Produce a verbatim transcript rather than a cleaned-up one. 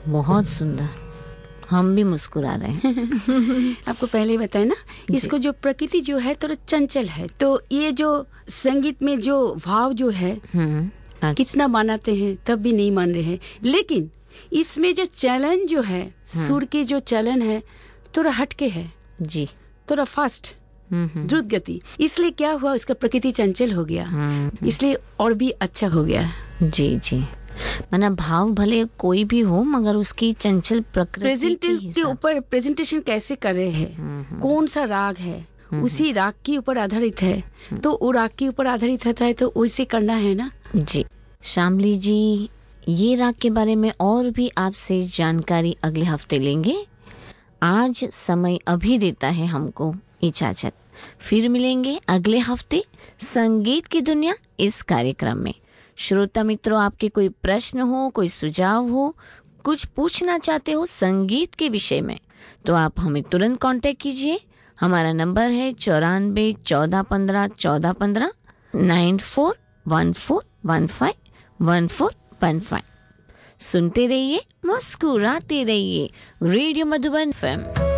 बहुत सुंदर, हम भी मुस्कुरा रहे हैं। आपको पहले ही बताया ना, इसको जो प्रकृति जो है थोड़ा चंचल है, तो ये जो संगीत में जो भाव जो है अच्छा। कितना मानते हैं तब भी नहीं मान रहे हैं, लेकिन इसमें जो चलन जो है, सुर के जो चलन है थोड़ा हटके है जी, थोड़ा फास्ट, द्रुत गति, इसलिए क्या हुआ, उसका प्रकृति चंचल हो गया, इसलिए और भी अच्छा हो गया। जी जी, माना भाव भले कोई भी हो मगर उसकी चंचल प्रकृति प्रेजेंटेशन के ऊपर प्रेजेंटेशन कैसे कर रहे हैं, कौन सा राग है उसी राग के ऊपर आधारित है, तो वो राग के ऊपर आधारित होता है तो वैसे करना है ना। जी श्यामली जी, ये राग के बारे में और भी आपसे जानकारी अगले हफ्ते लेंगे। आज समय अभी देता है हमको इजाजत, फिर मिलेंगे अगले हफ्ते संगीत की दुनिया इस कार्यक्रम में। श्रोता मित्रों, आपके कोई प्रश्न हो, कोई सुझाव हो, कुछ पूछना चाहते हो संगीत के विषय में, तो आप हमें तुरंत कांटेक्ट कीजिए। हमारा नंबर है चौरानबे चौदह पंद्रह चौदह पंद्रह, nine four one four one five one four one five. सुनते रहिए, मुस्कुराते रहिए, रेडियो मधुबन एफ एम।